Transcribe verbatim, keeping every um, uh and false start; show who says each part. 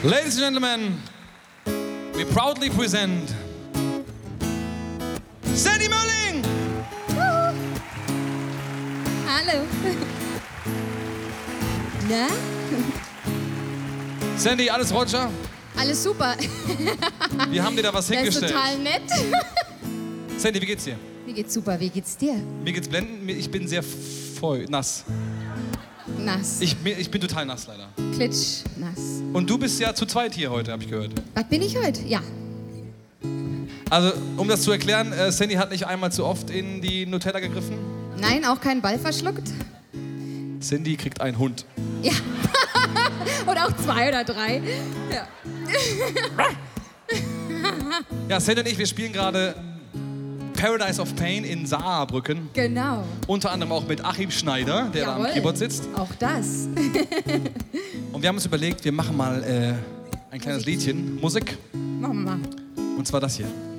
Speaker 1: Ladies and gentlemen, we proudly present Sandy Mölling!
Speaker 2: Hallo. Na?
Speaker 1: Sandy, alles Roger?
Speaker 2: Alles super.
Speaker 1: Wir haben dir da was
Speaker 2: Das ist
Speaker 1: hingestellt.
Speaker 2: total nett.
Speaker 1: Sandy, wie geht's dir?
Speaker 2: Mir geht's super. Wie geht's dir?
Speaker 1: Mir geht's blendend, ich bin sehr feu, nass.
Speaker 2: Nass.
Speaker 1: Ich, mir- ich bin total nass leider.
Speaker 2: Klitsch, nass.
Speaker 1: Und du bist ja zu zweit hier heute, habe ich gehört.
Speaker 2: Was bin ich heute? Ja.
Speaker 1: Also, um das zu erklären, äh, Sandy hat nicht einmal zu oft in die Nutella gegriffen.
Speaker 2: Nein, auch keinen Ball verschluckt?
Speaker 1: Sandy kriegt einen Hund.
Speaker 2: Ja. Oder auch zwei oder drei. Ja.
Speaker 1: Ja, Sandy und ich, wir spielen gerade Paradise of Pain in Saarbrücken.
Speaker 2: Genau.
Speaker 1: Unter anderem auch mit Achim Schneider, der da am
Speaker 2: Jawohl.
Speaker 1: Keyboard sitzt.
Speaker 2: Auch das.
Speaker 1: Und wir haben uns überlegt, wir machen mal äh, ein kleines
Speaker 2: Musik.
Speaker 1: Liedchen, Musik.
Speaker 2: Machen wir mal.
Speaker 1: Und zwar das hier.